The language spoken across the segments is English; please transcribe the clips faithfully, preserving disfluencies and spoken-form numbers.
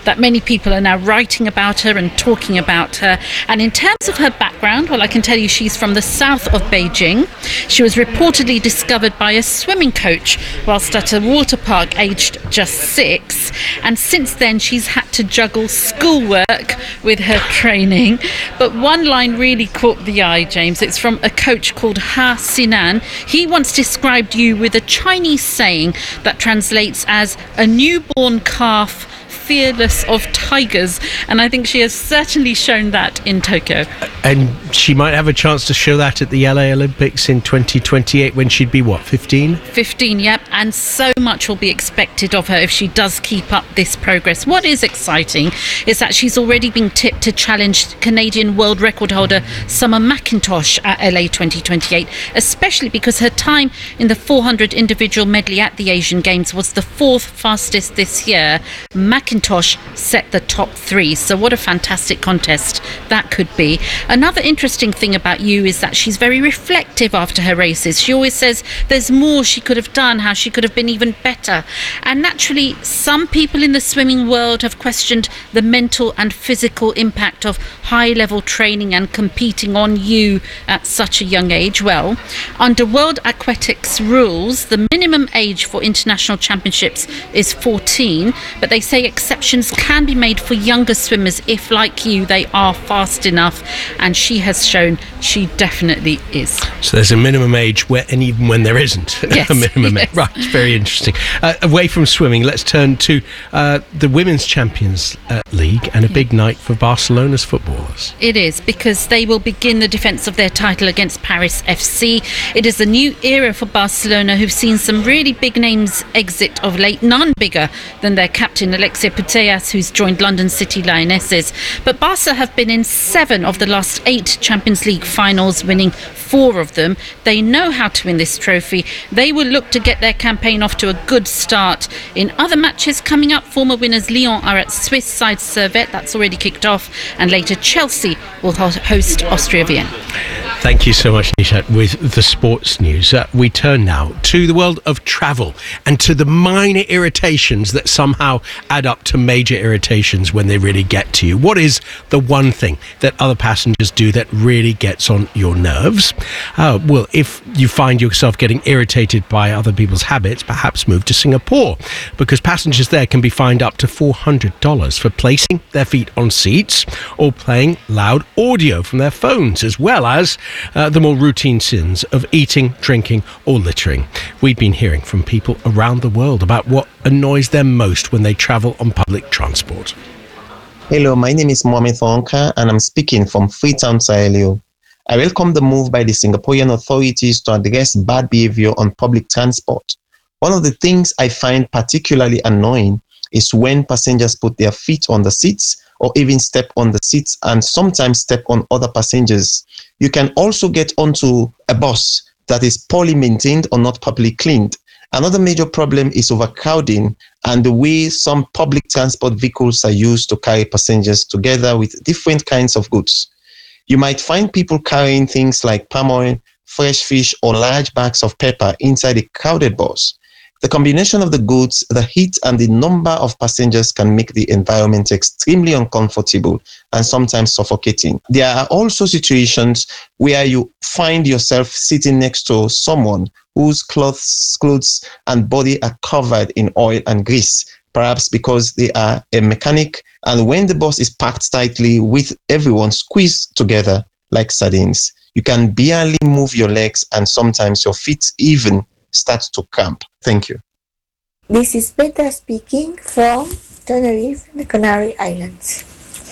that many people are now writing about her and talking about her. And in terms of her background, well, I can tell you she's from the south of Beijing. She was reportedly discovered by a swimming coach whilst at a water park aged just six. And since then, she's had to juggle schoolwork with her training. But one line really caught the eye, James. It's from a coach called Ha Sinan. He once described you with a Chinese saying that translates as a newborn calf fearless of tigers, and I think she has certainly shown that in Tokyo. And she might have a chance to show that at the L A Olympics in twenty twenty-eight when she'd be, what, fifteen? fifteen, yep, and so much will be expected of her if she does keep up this progress. What is exciting is that she's already been tipped to challenge Canadian world record holder Summer McIntosh at L A twenty twenty-eight, especially because her time in the four hundred individual medley at the Asian Games was the fourth fastest this year. McIntosh set the top three, so what a fantastic contest that could be. Another interesting thing about you is that she's very reflective after her races. She always says there's more she could have done, how she could have been even better. And naturally, some people in the swimming world have questioned the mental and physical impact of high-level training and competing on you at such a young age. Well, under World Aquatics rules, the minimum age for international championships is fourteen, but they say exceptions can be made for younger swimmers if, like you, they are fast enough, and she has shown she definitely is. So there's a minimum age where, and even when there isn't yes, a minimum yes. age. Right, very interesting. Uh, away from swimming, let's turn to uh, the Women's Champions uh, League and a big night for Barcelona's footballers. It is, because they will begin the defence of their title against Paris F C. It is a new era for Barcelona, who've seen some really big names exit of late, none bigger than their captain Alexia Putellas, who's joined London City Lionesses. But Barca have been in seven of the last eight Champions League finals, winning four of them. They know how to win this trophy. They will look to get their campaign off to a good start. In other matches coming up, former winners Lyon are at Swiss side Servette, that's already kicked off, and later Chelsea will host Austria Vienna. Thank you so much, Nishat, with the sports news. Uh, we turn now to the world of travel and to the minor irritations that somehow add up to major irritations when they really get to you. What is the one thing that other passengers do that really gets on your nerves? Uh, well, if you find yourself getting irritated by other people's habits, perhaps move to Singapore, because passengers there can be fined up to four hundred dollars for placing their feet on seats or playing loud audio from their phones, as well as Uh, the more routine sins of eating, drinking or littering. We've been hearing from people around the world about what annoys them most when they travel on public transport. Hello, my name is Mohamed Thonka and I'm speaking from Freetown, Sierra Leone. I welcome the move by the Singaporean authorities to address bad behavior on public transport. One of the things I find particularly annoying is when passengers put their feet on the seats or even step on the seats and sometimes step on other passengers. You can also get onto a bus that is poorly maintained or not properly cleaned. Another major problem is overcrowding and the way some public transport vehicles are used to carry passengers together with different kinds of goods. You might find people carrying things like palm oil, fresh fish, or large bags of pepper inside a crowded bus. The combination of the goods, the heat, and the number of passengers can make the environment extremely uncomfortable and sometimes suffocating. There are also situations where you find yourself sitting next to someone whose clothes, clothes and body are covered in oil and grease, perhaps because they are a mechanic, and when the bus is packed tightly with everyone squeezed together like sardines, you can barely move your legs and sometimes your feet even start to cramp. Thank you. This is Petra speaking from Tenerife, the Canary Islands.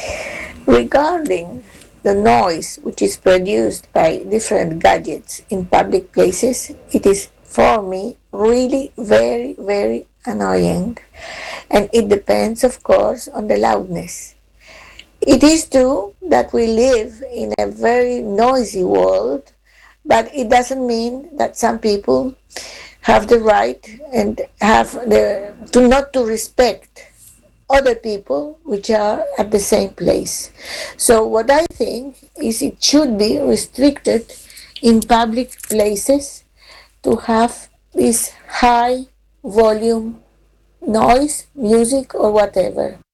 Regarding the noise which is produced by different gadgets in public places, it is for me really very, very annoying. And it depends, of course, on the loudness. It is true that we live in a very noisy world, but it doesn't mean that some people have the right and have the to not to respect other people which are at the same place. So what I think is it should be restricted in public places to have this high volume noise, music or whatever.